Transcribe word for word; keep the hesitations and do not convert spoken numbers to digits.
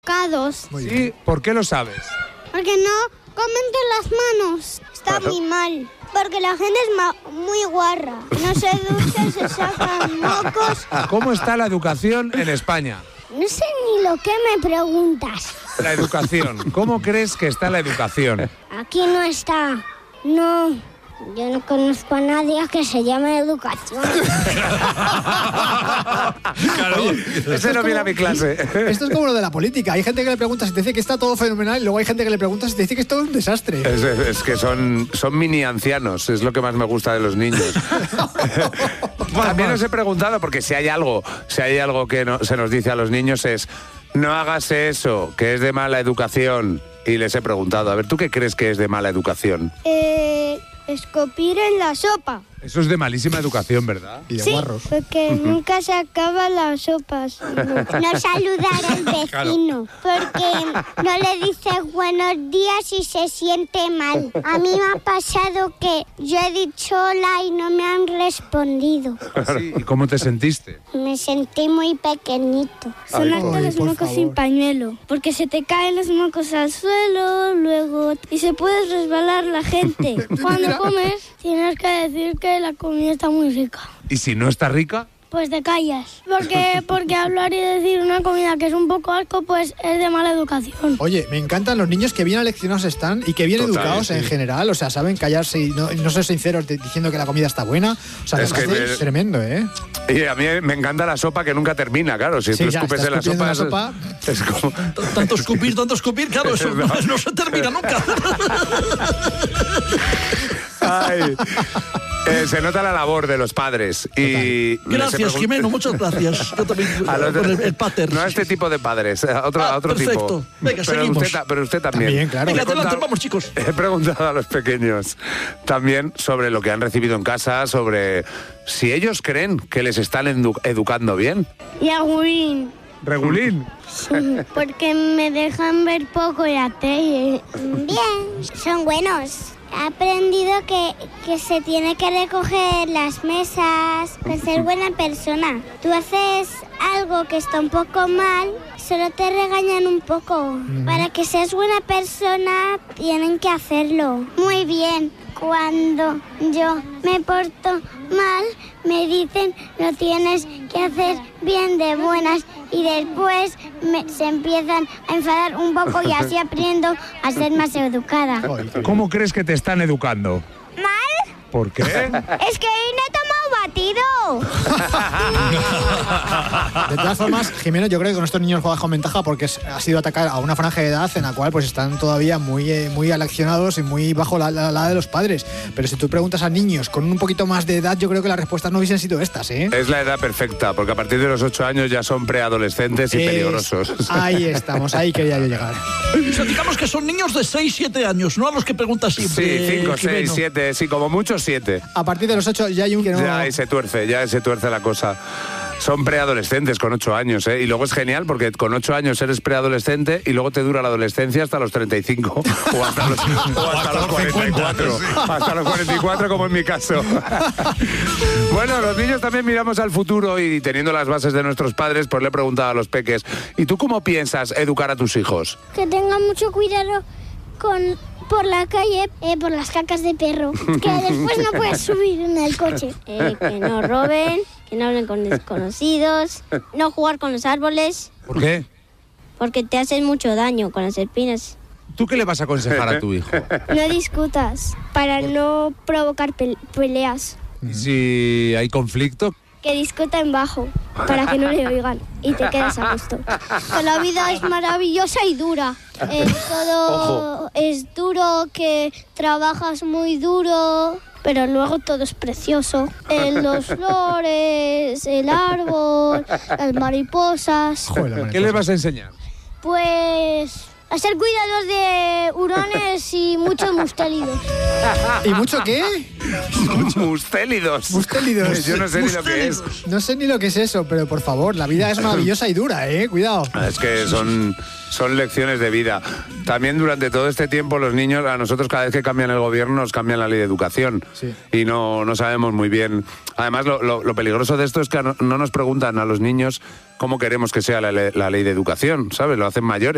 Educados. Sí, ¿por qué lo sabes? Porque no comen con las manos. Está Claro. muy mal. Porque la gente es ma- muy guarra. No se duchan, se sacan mocos. ¿Cómo está la educación en España? No sé ni lo que me preguntas. La educación. ¿Cómo crees que está la educación? Aquí no está. No. Yo no conozco a nadie que se llame educación. Claro. Ese no viene a mi clase. Esto es como lo de la política. Hay gente que le pregunta si te dice que está todo fenomenal y luego hay gente que le pregunta si te dice que es todo un desastre. Es, es que son, son mini ancianos, es lo que más me gusta de los niños. También os he preguntado, porque si hay algo, si hay algo que no, se nos dice a los niños es: no hagas eso, que es de mala educación. Y les he preguntado, a ver, ¿tú qué crees que es de mala educación? Eh, escupir en la sopa. Eso es de malísima educación, ¿verdad? Y de Sí, guarros. porque nunca se acaban las sopas. No saludar al vecino, porque no le dices buenos días y se siente mal. A mí me ha pasado que yo he dicho hola y no me han respondido. Sí. ¿Y cómo te sentiste? Me sentí muy pequeñito. Sonarte Ay, los por mocos favor. sin pañuelo, porque se te caen los mocos al suelo, luego y se puede resbalar la gente. Cuando comes tienes que decir que la comida está muy rica. ¿Y si no está rica? Pues te callas, porque porque hablar y decir una comida que es un poco asco, pues es de mala educación. Oye, me encantan los niños que bien aleccionados están y que bien Total, educados sí. en general. O sea, saben callarse y no, y no ser sinceros de- diciendo que la comida está buena. O sea, Es me que parece me- tremendo, ¿eh? Y a mí me encanta la sopa que nunca termina, claro. Si Sí, tú ya, escupes estás en la sopa, escupiendo es- la sopa. es como... T- Tanto escupir, tanto escupir, claro, eso no, no se termina nunca. Ay. Eh, se nota la labor de los padres. Y les he Gracias, pregun- Jimeno, muchas gracias. Yo también, A los- con el, el pater. No a este tipo de padres, a otro, Ah, a otro perfecto. tipo. Venga, pero seguimos. Usted, ta- pero usted también. También, claro. Venga, He adelante, contado- vamos, chicos. He preguntado a los pequeños también sobre lo que han recibido en casa, sobre si ellos creen que les están edu- educando bien. Y agüín, Regulín. porque me dejan ver poco la tele. Bien, son buenos. He aprendido que, que se tiene que recoger las mesas, que ser buena persona. Tú haces algo que está un poco mal, solo te regañan un poco. Para que seas buena persona, tienen que hacerlo. Muy bien. Cuando yo me porto mal, me dicen lo tienes que hacer bien de buenas y después me- se empiezan a enfadar un poco y así aprendo a ser más educada. ¿Cómo crees que te están educando? ¿Mal? ¿Por qué? Es que hoy no he tomado batido. De todas formas, Jimeno, yo creo que con estos niños juegas con ventaja porque es- ha sido atacar a una franja de edad en la cual pues están todavía muy, eh, muy aleccionados y muy bajo la, la, la de los padres. Pero si tú preguntas a niños con un poquito más de edad, yo creo que las respuestas no hubiesen sido estas, ¿eh? Es la edad perfecta, porque a partir de los ocho años ya son preadolescentes y Es- peligrosos. Ahí estamos, ahí quería yo llegar. O sea, digamos que son niños de seis, siete años, no a los que preguntas siempre. Sí, cinco, seis, Jimeno. siete, sí, como mucho siete. A partir de los ocho ya hay un que no... Ya ahí se tuerce, ya se tuerce la cosa. Son preadolescentes con ocho años, ¿eh? Y luego es genial porque con ocho años eres preadolescente y luego te dura la adolescencia hasta los treinta y cinco o hasta los, o hasta los cuarenta y cuatro. Hasta los cuarenta y cuatro, como en mi caso. Bueno, los niños también miramos al futuro y teniendo las bases de nuestros padres, pues le he preguntado a los peques, ¿y tú cómo piensas educar a tus hijos? Que tengan mucho cuidado con por la calle, eh, por las cacas de perro, que después no puedes subir en el coche. Eh, que no roben, que no hablen con desconocidos, no jugar con los árboles, ¿Por qué? porque te hacen mucho daño con las espinas. ¿Tú qué le vas a aconsejar a tu hijo? No discutas, para no provocar pe- peleas. ¿Y si hay conflicto? Que discutan bajo, para que no le oigan y te quedes a gusto. Que la vida es maravillosa y dura. Eh, todo Ojo. es duro, que trabajas muy duro, pero luego todo es precioso. Eh, los flores, el árbol, las mariposas. Joder, la ¿Qué mariposa. le vas a enseñar? Pues a ser cuidados de hurones y muchos mustélidos. ¿Y mucho qué? Mustélidos. Mustélidos. Yo no sé ni lo que es. No sé ni lo que es eso, pero por favor, la vida es maravillosa y dura, ¿eh? Cuidado. Es que son, son lecciones de vida. También durante todo este tiempo los niños, a nosotros cada vez que cambian el gobierno nos cambian la ley de educación. Sí. Y no, no sabemos muy bien. Además, lo, lo- lo peligroso de esto es que no, no nos preguntan a los niños cómo queremos que sea la, le- la ley de educación, ¿sabes? Lo hacen mayores.